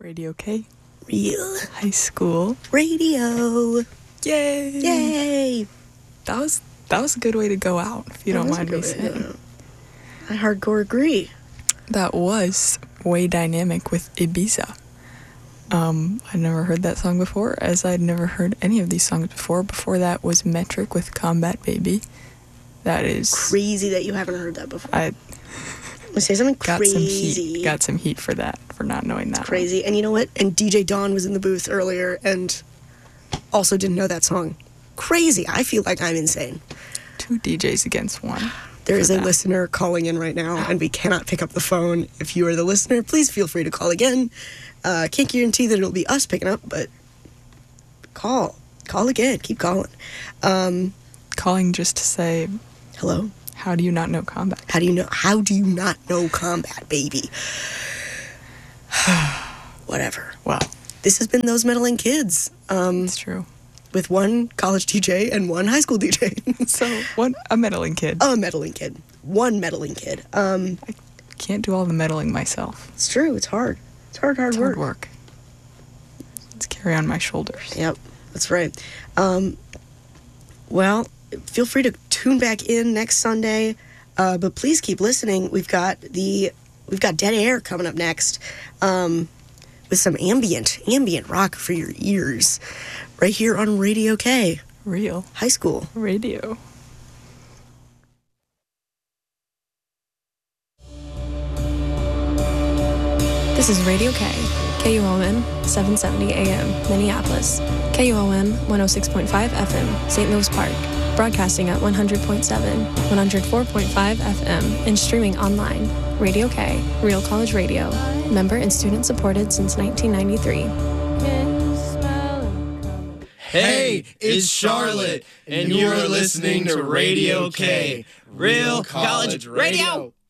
Radio K. Real High school. radio. Yay! Yay! That was a good way to go out, if you don't mind me saying. I hardcore agree. That was way dynamic with Ibiza. I'd never heard that song before, as I'd never heard any of these songs before. Before that was Metric with Combat Baby. That is crazy that you haven't heard that before. I say something crazy. Got some heat for that, for not knowing that. Crazy. One. And you know what? And DJ Dawn was in the booth earlier and also didn't know that song. Crazy. I feel like I'm insane. 2 DJs against 1. There is a listener calling in right now, and we cannot pick up the phone. If you are the listener, please feel free to call again. Can't guarantee that it'll be us picking up, but call. Call again. Keep calling. Calling just to say, hello? How do you not know Combat? How do you not know Combat, baby? Whatever. Wow. This has been Those Meddling Kids. It's true. With one college DJ and one high school DJ. So, a meddling kid. A meddling kid. One meddling kid. I can't do all the meddling myself. It's true. It's hard. It's hard work. Let's carry on my shoulders. Yep. That's right. Well, feel free to tune back in next Sunday, but please keep listening. We've got Dead Air coming up next, with some ambient rock for your ears, right here on Radio K. Real High School Radio. This is Radio K, KUOM 770 AM, Minneapolis, KUOM 106.5 FM, St. Louis Park, broadcasting at 100.7, 104.5 FM, and streaming online. Radio K, Real College Radio, member and student supported since 1993. Hey, it's Charlotte, and you're listening to Radio K, Real College Radio.